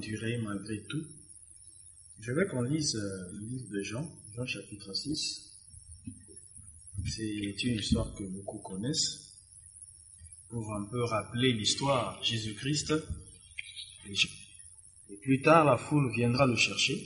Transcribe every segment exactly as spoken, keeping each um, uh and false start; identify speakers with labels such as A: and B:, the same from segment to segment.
A: endurer malgré tout. Je veux qu'on lise euh, le livre de Jean, Jean chapitre six. C'est une histoire que beaucoup connaissent. Pour un peu rappeler l'histoire, Jésus-Christ, et, et plus tard la foule viendra le chercher.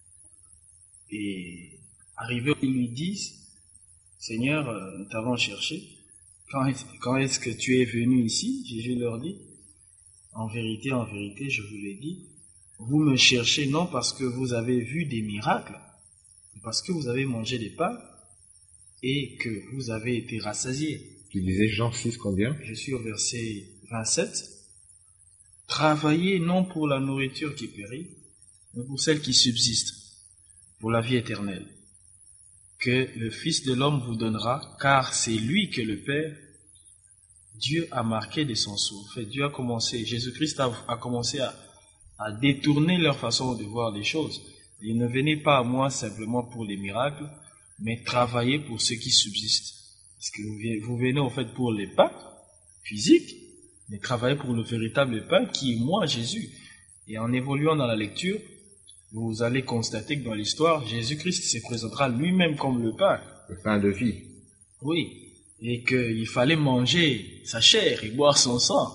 A: Et arrivé, ils lui disent, Seigneur, euh, nous t'avons cherché. Quand est, quand est-ce que tu es venu ici? Jésus leur dit, en vérité, en vérité, je vous l'ai dit, vous me cherchez non parce que vous avez vu des miracles, mais parce que vous avez mangé des pains et que vous avez été rassasiés.
B: Tu disais Jean six combien?
A: Je suis au verset vingt-sept. Travaillez non pour la nourriture qui périt, mais pour celle qui subsiste, pour la vie éternelle, que le Fils de l'homme vous donnera, car c'est lui que le Père, Dieu a marqué de son sceau. En fait, Dieu a commencé, Jésus-Christ a, a commencé à, à détourner leur façon de voir les choses. Il ne venait pas à moi simplement pour les miracles, mais travailler pour ceux qui subsistent. Parce que vous, vous venez en fait pour les pains physiques, mais travailler pour le véritable pain qui est moi, Jésus. Et en évoluant dans la lecture, vous allez constater que dans l'histoire, Jésus-Christ se présentera lui-même comme le pain.
B: Le pain de vie.
A: Oui. Et qu'il fallait manger sa chair et boire son sang.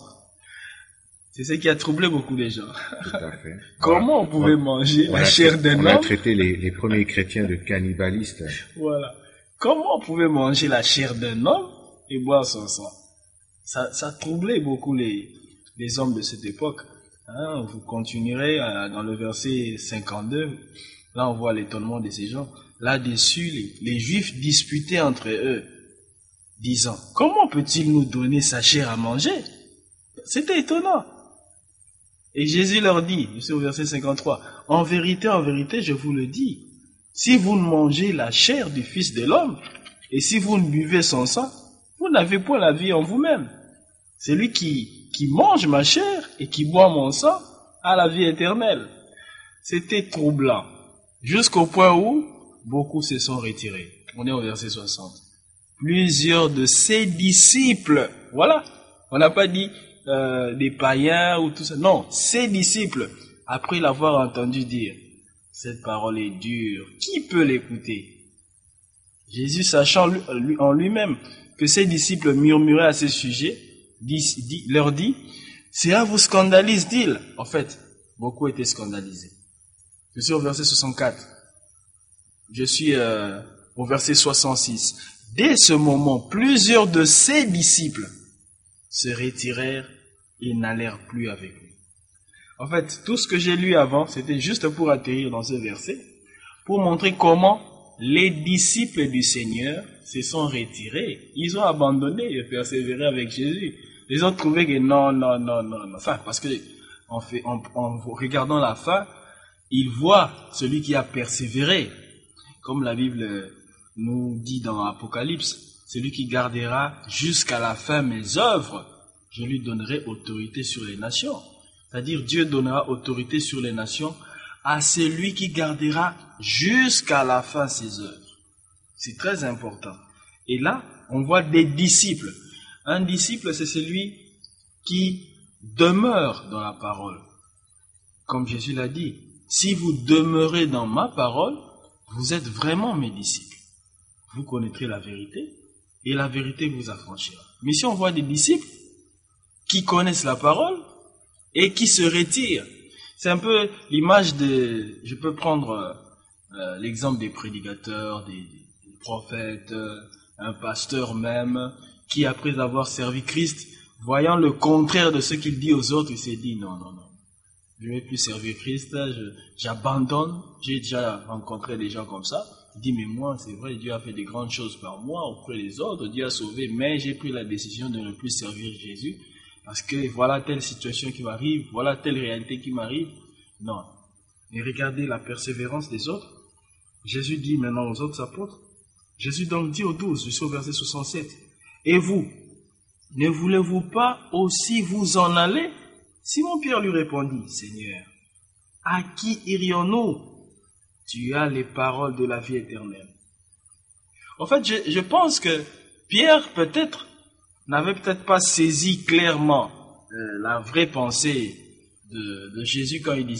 A: C'est ce qui a troublé beaucoup les gens.
B: Tout à fait.
A: Comment
B: on,
A: on pouvait
B: on,
A: manger
B: on
A: la
B: a,
A: chair d'un homme?
B: On a traité les, les premiers chrétiens de cannibalistes.
A: Voilà. Comment on pouvait manger la chair d'un homme et boire son sang? Ça, ça troublait beaucoup les, les hommes de cette époque. Hein, vous continuerez à, dans le verset cinquante-deux. Là, on voit l'étonnement de ces gens. Là-dessus, les, les Juifs disputaient entre eux, disant, comment peut-il nous donner sa chair à manger? C'était étonnant. Et Jésus leur dit, c'est au verset cinquante-trois, en vérité, en vérité, je vous le dis, si vous ne mangez la chair du Fils de l'homme, et si vous ne buvez son sang, vous n'avez point la vie en vous-même. Celui qui, qui mange ma chair et qui boit mon sang a la vie éternelle. C'était troublant, jusqu'au point où beaucoup se sont retirés. On est au verset soixante. Plusieurs de ses disciples, voilà, on n'a pas dit euh, des païens ou tout ça, non, ses disciples, après l'avoir entendu dire, cette parole est dure, qui peut l'écouter? Jésus, sachant lui, en lui-même que ses disciples murmuraient à ce sujet, dit, dit, leur dit, cela vous scandalise, dit-il. En fait, beaucoup étaient scandalisés. Je suis au verset soixante-quatre. Je suis euh, au verset soixante-six. Dès ce moment, plusieurs de ses disciples se retirèrent et n'allèrent plus avec lui. En fait, tout ce que j'ai lu avant, c'était juste pour atterrir dans ce verset, pour montrer comment les disciples du Seigneur se sont retirés. Ils ont abandonné et persévéré avec Jésus. Ils ont trouvé que non, non, non, non, non. Enfin, parce que en, fait, en, en regardant la fin, ils voient celui qui a persévéré. Comme la Bible nous dit dans Apocalypse, celui qui gardera jusqu'à la fin mes œuvres, je lui donnerai autorité sur les nations. C'est-à-dire, Dieu donnera autorité sur les nations à celui qui gardera jusqu'à la fin ses œuvres. C'est très important. Et là, on voit des disciples. Un disciple, c'est celui qui demeure dans la parole. Comme Jésus l'a dit, si vous demeurez dans ma parole, vous êtes vraiment mes disciples. Vous connaîtrez la vérité et la vérité vous affranchira. Mais si on voit des disciples qui connaissent la parole et qui se retirent, c'est un peu l'image de, je peux prendre euh, l'exemple des prédicateurs, des, des prophètes, euh, un pasteur même, qui après avoir servi Christ, voyant le contraire de ce qu'il dit aux autres, il s'est dit non, non, non, je ne vais plus servir Christ, je, j'abandonne. J'ai déjà rencontré des gens comme ça. Il dit mais moi, c'est vrai, Dieu a fait des grandes choses par moi auprès des autres, Dieu a sauvé, mais j'ai pris la décision de ne plus servir Jésus. Parce que voilà telle situation qui m'arrive, voilà telle réalité qui m'arrive. Non. Mais regardez la persévérance des autres. Jésus dit maintenant aux autres apôtres. Jésus donc dit aux douze, je suis au verset soixante-sept. Et vous, ne voulez-vous pas aussi vous en aller? Simon-Pierre lui répondit, Seigneur, à qui irions-nous? Tu as les paroles de la vie éternelle. En fait, je, je pense que Pierre peut-être n'avait peut-être pas saisi clairement euh, la vraie pensée de, de Jésus quand il disait